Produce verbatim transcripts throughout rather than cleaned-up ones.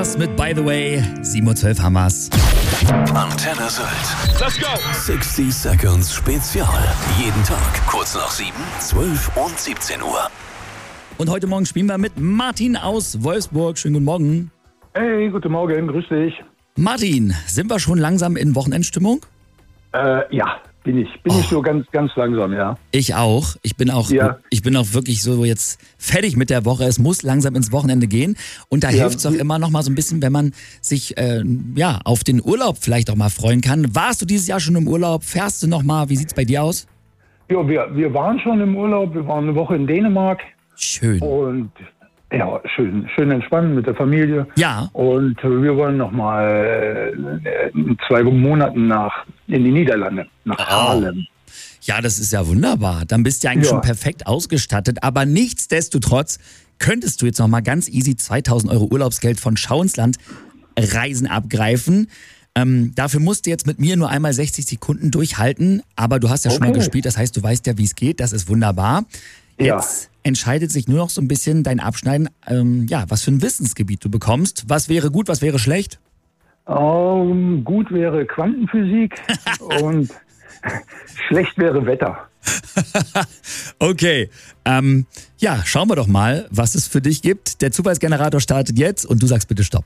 Stars mit By the Way. sieben Uhr zwölf haben wir's. Antenne Sylt. Let's go. sechzig Seconds Spezial. Jeden Tag kurz nach sieben, zwölf und siebzehn Uhr. Und heute Morgen spielen wir mit Martin aus Wolfsburg. Schönen guten Morgen. Hey, guten Morgen, grüß dich. Martin, sind wir schon langsam in Wochenendstimmung? Äh, ja, bin ich. Bin Oh. ich so ganz, ganz langsam, ja. Ich auch. Ich bin auch, Ja. ich bin auch wirklich so jetzt fertig mit der Woche. Es muss langsam ins Wochenende gehen. Und da Ja. hilft es auch immer noch mal so ein bisschen, wenn man sich äh, ja, auf den Urlaub vielleicht auch mal freuen kann. Warst du dieses Jahr schon im Urlaub? Fährst du noch mal? Wie sieht's bei dir aus? Ja, wir, wir waren schon im Urlaub. Wir waren eine Woche in Dänemark. Schön. Und ja, schön, schön entspannen mit der Familie. Ja. Und äh, wir wollen noch mal äh, in zwei Monaten nach in die Niederlande, nach Haarlem. Ja, das ist ja wunderbar. Dann bist du ja eigentlich Ja. schon perfekt ausgestattet. Aber nichtsdestotrotz könntest du jetzt noch mal ganz easy zweitausend Euro Urlaubsgeld von Schau ins Land Reisen abgreifen. Ähm, dafür musst du jetzt mit mir nur einmal sechzig Sekunden durchhalten. Aber du hast ja schon mal Okay. gespielt, das heißt, du weißt ja, wie es geht. Das ist wunderbar. Ja. Jetzt entscheidet sich nur noch so ein bisschen dein Abschneiden, ähm, ja, was für ein Wissensgebiet du bekommst. Was wäre gut, was wäre schlecht? Ähm, gut wäre Quantenphysik und schlecht wäre Wetter. Okay, ähm, ja, schauen wir doch mal, was es für dich gibt. Der Zufallsgenerator startet jetzt und du sagst bitte Stopp.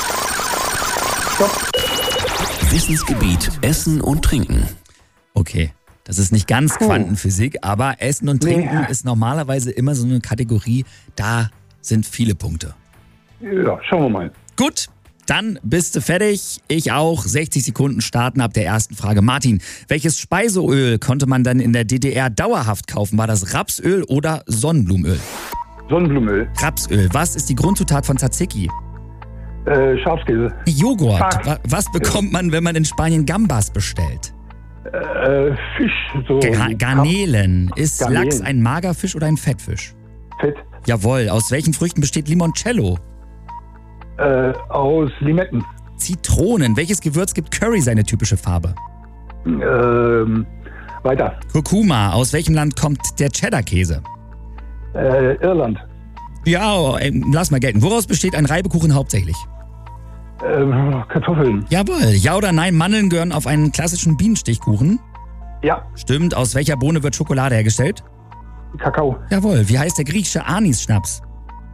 Wissensgebiet Essen und Trinken. Okay, das ist nicht ganz Quantenphysik, aber Essen und Nee. Trinken ist normalerweise immer so eine Kategorie, da sind viele Punkte. Ja, schauen wir mal. Gut, dann bist du fertig. Ich auch. sechzig Sekunden starten ab der ersten Frage. Martin, welches Speiseöl konnte man dann in der D D R dauerhaft kaufen? War das Rapsöl oder Sonnenblumenöl? Sonnenblumenöl, Rapsöl. Was ist die Grundzutat von Tzatziki? äh, Schafskäse, Joghurt. Fuck. Wa- Was bekommt man, wenn man in Spanien Gambas bestellt? äh, Fisch, so Ga- Garnelen. Ist Garnelen. Lachs ein Magerfisch oder ein Fettfisch? Fett, Jawohl. Aus welchen Früchten besteht Limoncello? äh, aus Limetten, Zitronen. Welches Gewürz gibt Curry seine typische Farbe? ähm, weiter, Kurkuma. Aus welchem Land kommt der Cheddar-Käse? äh, Irland, Ja, ey, lass mal gelten. Woraus besteht ein Reibekuchen hauptsächlich? äh, Kartoffeln, Jawohl. Ja oder nein, Mandeln gehören auf einen klassischen Bienenstichkuchen? ja, Stimmt. Aus welcher Bohne wird Schokolade hergestellt? Kakao, Jawohl. Wie heißt der griechische Anis-Schnaps?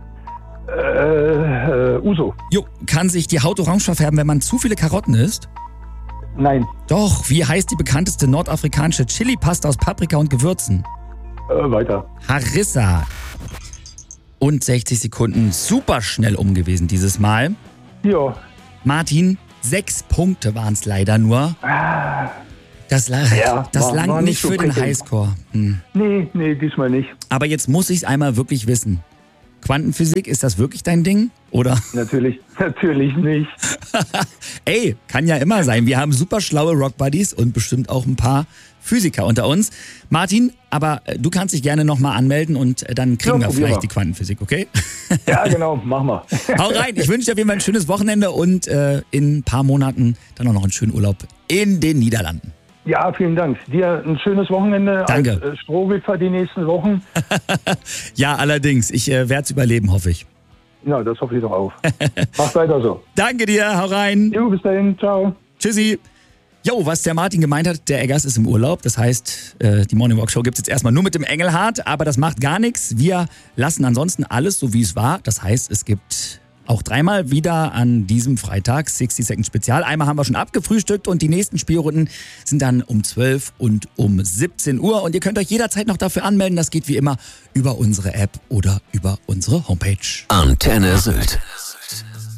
äh, äh, Uso, Jo, kann sich die Haut orange verfärben, wenn man zu viele Karotten isst? nein, Doch. Wie heißt die bekannteste nordafrikanische Chili-Pasta aus Paprika und Gewürzen? äh, weiter, Harissa. Und sechzig Sekunden super schnell um gewesen dieses Mal. ja, Martin, sechs Punkte waren es leider nur. Das, la Ja, das war- langt war nicht nicht so für den prickelnd. Highscore. Hm. nee, nee, diesmal nicht, Aber jetzt muss ich es einmal wirklich wissen. Quantenphysik, ist das wirklich dein Ding? Oder? natürlich, natürlich nicht, Ey, kann ja immer sein. Wir haben super schlaue Rockbuddies und bestimmt auch ein paar Physiker unter uns. Martin, aber äh, du kannst dich gerne nochmal anmelden und äh, dann kriegen Ja, wir probier vielleicht mal. die Quantenphysik, okay? ja, genau, mach mal, Hau rein, ich wünsche dir auf jeden Fall ein schönes Wochenende und äh, in ein paar Monaten dann auch noch einen schönen Urlaub in den Niederlanden. ja, vielen Dank, dir ein schönes Wochenende, Danke. als äh, Strohwitwer die nächsten Wochen, Ja, allerdings, ich äh, werde es überleben, hoffe ich. ja, das hoffe ich doch auch, mach weiter so, Danke dir, hau rein. jo, bis dahin, ciao. Tschüssi. Jo, was der Martin gemeint hat, der Eggers ist im Urlaub. Das heißt, äh, die Morning Walk Show gibt es jetzt erstmal nur mit dem Engelhardt, aber das macht gar nichts. Wir lassen ansonsten alles so, wie es war. Das heißt, es gibt auch dreimal wieder an diesem Freitag sechzig Second Spezial. Einmal haben wir schon abgefrühstückt und die nächsten Spielrunden sind dann um zwölf und um siebzehn Uhr. Und ihr könnt euch jederzeit noch dafür anmelden. Das geht wie immer über unsere App oder über unsere Homepage. Antenne Sylt.